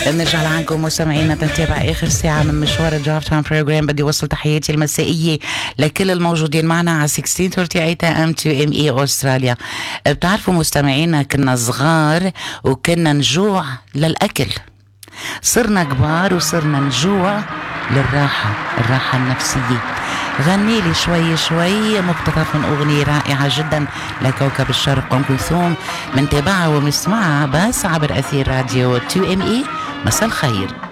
بنرجع لعنكم مستمعينا تنتابع آخر ساعة من مشوار الدرايف تايم بروجرام. بدي وصل تحياتي المسائية لكل الموجودين معنا على 1638 AM2ME أستراليا. بتعرفوا مستمعينا كنا صغار وكنا نجوع للأكل، صرنا كبار وصرنا نجوع الراحة النفسية. غني لي شوي شوي مقتطف من أغنية رائعة جدا لكوكب الشرق أم كلثوم، منتابعها ومسمعها بس عبر أثير راديو 2ME. مساء الخير.